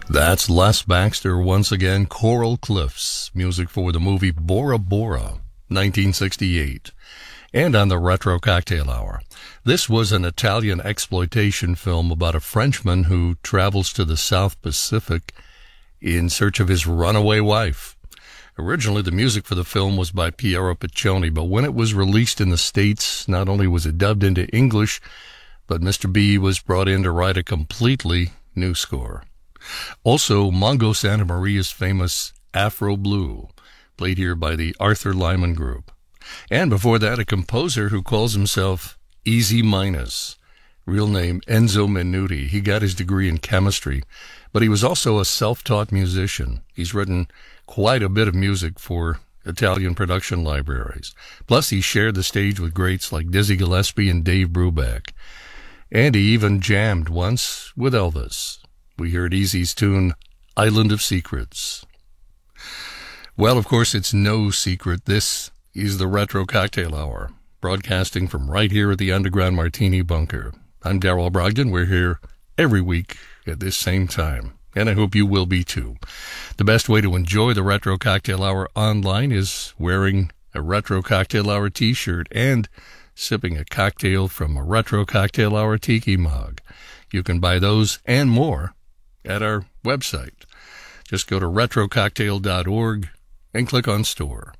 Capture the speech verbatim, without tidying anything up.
That's Les Baxter once again, Coral Cliffs, music for the movie Bora Bora, nineteen sixty-eight. And on the Retro Cocktail Hour, this was an Italian exploitation film about a Frenchman who travels to the South Pacific in search of his runaway wife. Originally, the music for the film was by Piero Piccioni, but when it was released in the States, not only was it dubbed into English, but Mister B was brought in to write a completely new score. Also, Mongo Santa Maria's famous Afro Blue, played here by the Arthur Lyman Group. And before that, a composer who calls himself Easy Minus, real name Enzo Minuti. He got his degree in chemistry, but he was also a self-taught musician. He's written quite a bit of music for Italian production libraries. Plus, he shared the stage with greats like Dizzy Gillespie and Dave Brubeck. And he even jammed once with Elvis. We heard Easy's tune, Island of Secrets. Well, of course, it's no secret. This is the Retro Cocktail Hour, broadcasting from right here at the Underground Martini Bunker. I'm Darrell Brogdon. We're here every week at this same time, and I hope you will be too. The best way to enjoy the Retro Cocktail Hour online is wearing a Retro Cocktail Hour t-shirt and sipping a cocktail from a Retro Cocktail Hour tiki mug. You can buy those and more at our website. Just go to retro cocktail dot org and click on store.